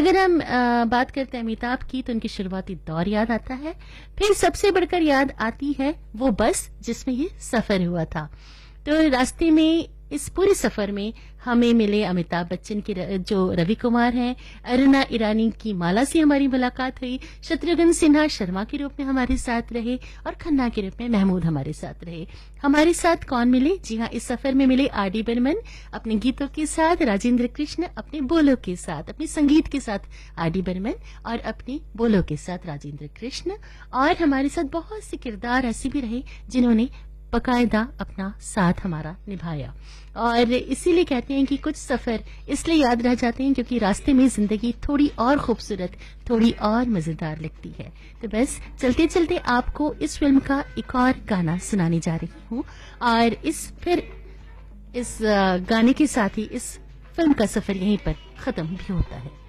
अगर हम बात करते हैं अमिताभ की तो उनकी शुरुआती दौर याद आता है। फिर सबसे बढ़कर याद आती है वो बस जिसमें ये सफर हुआ था। तो रास्ते में इस पूरे सफर में हमें मिले अमिताभ बच्चन के जो रवि कुमार हैं, अरुणा ईरानी की माला से हमारी मुलाकात हुई, शत्रुघ्न सिन्हा शर्मा के रूप में हमारे साथ रहे और खन्ना के रूप में महमूद हमारे साथ रहे। हमारे साथ कौन मिले? जी हाँ, इस सफर में मिले आर.डी. बर्मन अपने गीतों के साथ, राजेंद्र कृष्ण अपने बोलों के साथ, अपने संगीत के साथ आर.डी. बर्मन और अपने बोलों के साथ राजेंद्र कृष्ण। और हमारे साथ बहुत से किरदार ऐसे भी रहे जिन्होंने बकायदा अपना साथ हमारा निभाया। और इसीलिए कहते हैं कि कुछ सफर इसलिए याद रह जाते हैं क्योंकि रास्ते में जिंदगी थोड़ी और खूबसूरत, थोड़ी और मजेदार लगती है। तो बस चलते चलते आपको इस फिल्म का एक और गाना सुनाने जा रही हूँ और इस गाने के साथ ही इस फिल्म का सफर यहीं पर खत्म भी होता है।